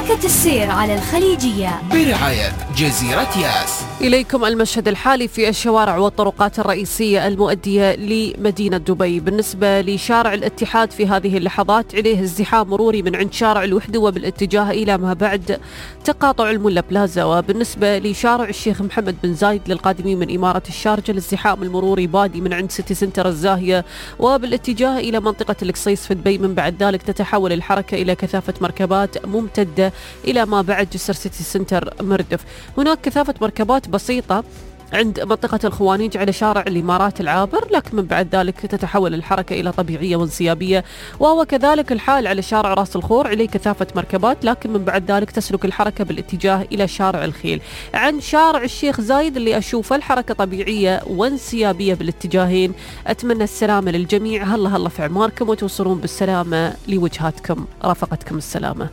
حركة السير على الخليجية برعاية جزيرة ياس. إليكم المشهد الحالي في الشوارع والطرقات الرئيسية المؤدية لمدينة دبي. بالنسبة لشارع الاتحاد في هذه اللحظات عليه ازدحام مروري من عند شارع الوحدة وبالاتجاه إلى ما بعد تقاطع الملا بلازا. وبالنسبة لشارع الشيخ محمد بن زايد للقادمين من إمارة الشارجة الازدحام المروري بادي من عند سيتي سنتر الزاهية وبالاتجاه إلى منطقة القصيص في دبي. من بعد ذلك تتحول الحركة إلى كثافة مركبات ممتدة إلى ما بعد جسر سيتي سنتر مردف. هناك كثافة مركبات بسيطة عند منطقة الخوانيج على شارع الإمارات العابر، لكن من بعد ذلك تتحول الحركة إلى طبيعية وانسيابية، وهو كذلك الحال على شارع راس الخور عليه كثافة مركبات، لكن من بعد ذلك تسلك الحركة بالاتجاه إلى شارع الخيل. عن شارع الشيخ زايد اللي أشوفه الحركة طبيعية وانسيابية بالاتجاهين. أتمنى السلامة للجميع، هلا في عماركم وتوصلون بالسلامة لوجهاتكم، رافقتكم السلامة.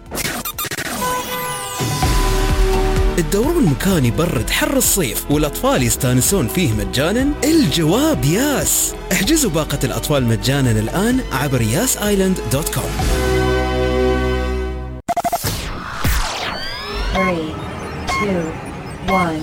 الدورون مكان يبرد حر الصيف والأطفال يستانسون فيه مجانا؟ الجواب ياس. احجزوا باقة الأطفال مجانا الآن عبر yasisland.com. 3, 2, 1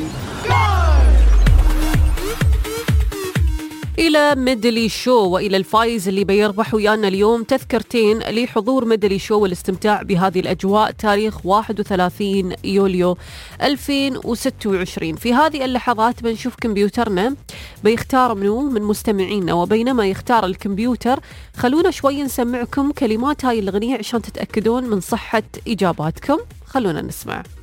إلى ميدلي شو وإلى الفايز اللي بيربح ويانا اليوم تذكرتين لحضور ميدلي شو والاستمتاع بهذه الأجواء تاريخ 31 يوليو 2026. في هذه اللحظات بنشوف كمبيوترنا بيختار منو من مستمعينا، وبينما يختار الكمبيوتر خلونا شوي نسمعكم كلمات هاي الأغنية عشان تتأكدون من صحة إجاباتكم. خلونا نسمع.